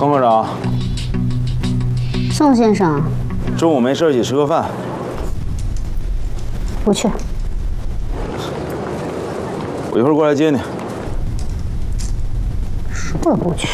关科长， 宋先生， 中午没事一起吃个饭。 不去。 我一会儿过来接你。 说了不去。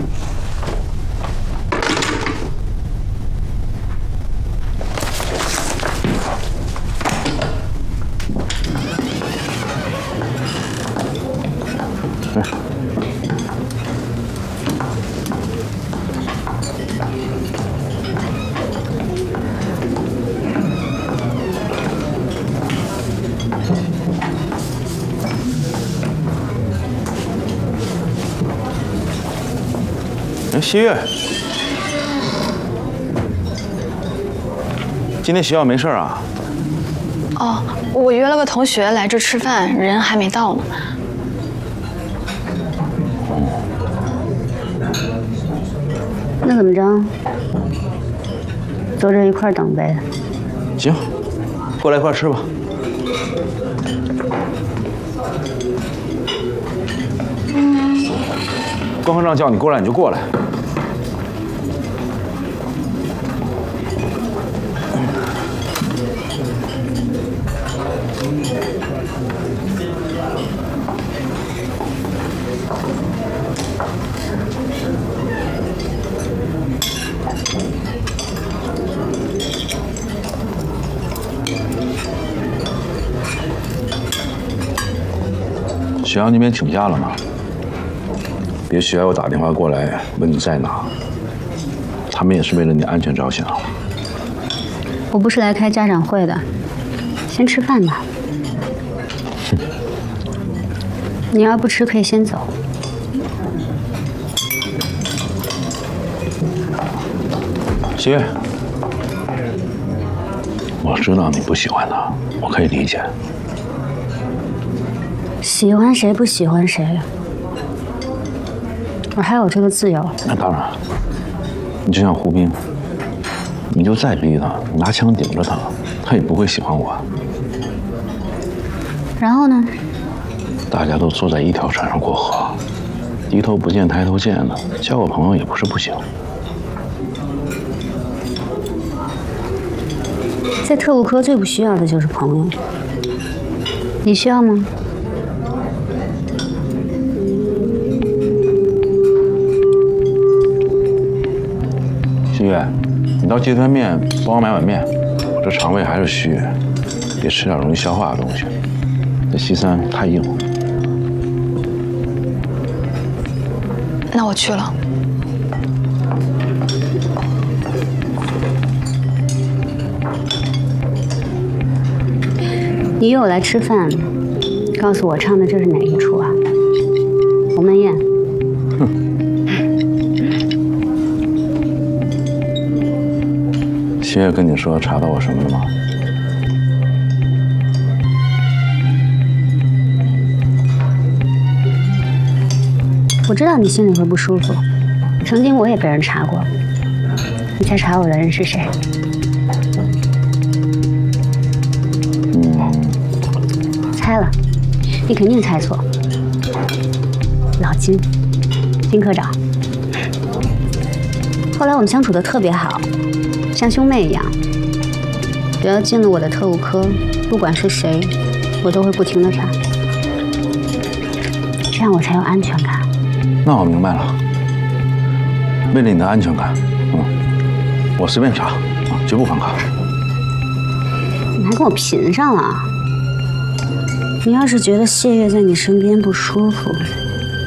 哎，西月，今天学校没事啊？ 哦，我约了个同学来这吃饭，人还没到呢。 那怎么着？坐这一块等呗。 行，过来一块吃吧。关科长叫你过来你就过来。学校那边请假了吗？别学校又打电话过来问你在哪，他们也是为了你安全着想。 我不是来开家长会的，先吃饭吧。你要不吃可以先走。 西月，我知道你不喜欢他，我可以理解。 喜欢谁不喜欢谁，我还有这个自由。 那当然，你就像胡斌，你就再逼他，拿枪顶着他，他也不会喜欢我。 然后呢？ 大家都坐在一条船上过河，低头不见抬头见的，交个朋友也不是不行。 在特务科最不需要的就是朋友，你需要吗？ 新月，你到街摊面帮我买碗面，我这肠胃还是虚，别吃点容易消化的东西。这西餐太硬。 那我去了。 你约我来吃饭，告诉我唱的这是哪一出啊？鸿门宴。 新月跟你说查到我什么了吗？ 我知道你心里会不舒服，曾经我也被人查过。你猜查我的人是谁？猜了，你肯定猜错。老金，金科长。后来我们相处得特别好，像兄妹一样。只要进了我的特务科，不管是谁，我都会不停地查，这样我才有安全感。 那我明白了，为了你的安全感，我随便查，绝不反抗。 你还跟我贫上了？你要是觉得谢月在你身边不舒服，